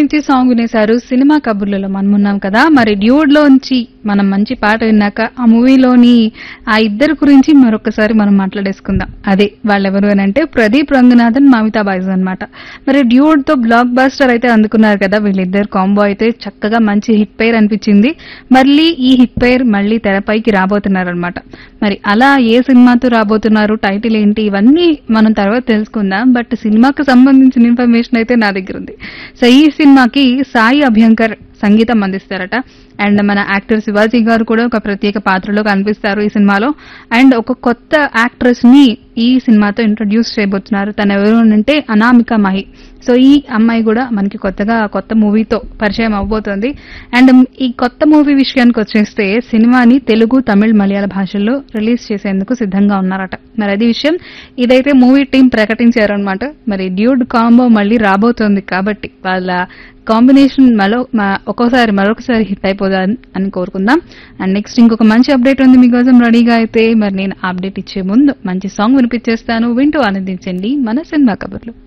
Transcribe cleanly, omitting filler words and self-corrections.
నుంచి song వినేశారు. Cinema కబుర్లలో మనం ఉన్నాం కదా, మరి డ్యూడ్ లోంచి మనం మంచి పాట విన్నాక ఆ మూవీలోని ఆ ఇద్దరు గురించి మరొకసారి మనం మాట్లాడేసుకుందాం. అదే వాళ్ళెవరు అని అంటే ప్రదీప్ రంగనాథన్, మమితా బైజ్ అన్నమాట. మరి డ్యూడ్ తో బ్లాక్ బాస్టర్ అయితే అందుకున్నారు కదా వీళ్ళిద్దరు కాంబో. అయితే చక్కగా మంచి హిట్ పేర్ అనిపించింది. మళ్ళీ ఈ హిట్ పేర్ మళ్ళీ తెరపైకి రాబోతున్నారు అనమాట. మరి అలా ఏ సినిమాతో రాబోతున్నారు, టైటిల్ ఏంటి, ఇవన్నీ మనం తర్వాత తెలుసుకుందాం. బట్ సినిమాకు సంబంధించిన ఇన్ఫర్మేషన్ అయితే నా దగ్గర ఉంది. సో ఈ సినిమాకి సాయి అభ్యంకర్ సంగీతం అందిస్తారట. అండ్ మన యాక్టర్ శివాజీ గారు కూడా ఒక ప్రత్యేక పాత్రలో కనిపిస్తారు ఈ సినిమాలో. అండ్ ఒక కొత్త యాక్ట్రెస్ ని ఈ సినిమాతో ఇంట్రడ్యూస్ చేయబోతున్నారు. తను ఎవరు అంటే అనామిక మహి. సో ఈ అమ్మాయి కూడా మనకి కొత్త మూవీతో పరిచయం అవబోతోంది. అండ్ ఈ కొత్త మూవీ విషయానికి వచ్చేస్తే సినిమాని తెలుగు, తమిళ్, మలయాళ భాషల్లో రిలీజ్ చేసేందుకు సిద్ధంగా ఉన్నారట. మరి అది విషయం. ఇదైతే మూవీ టీం ప్రకటించారనమాట. మరి డ్యూడ్ కాంబో మళ్ళీ రాబోతోంది కాబట్టి వాళ్ళ కాంబినేషన్ మరొకసారి హిట్ అయిపోదని అని కోరుకుందాం. అండ్ నెక్స్ట్ ఇంకొక మంచి అప్డేట్ ఉంది మీకోసం రెడీగా. అయితే మరి నేను అప్డేట్ ఇచ్చే ముందు మంచి సాంగ్ వినిపించేస్తాను, వింటూ ఆనందించండి మన సినిమా కబుర్లు.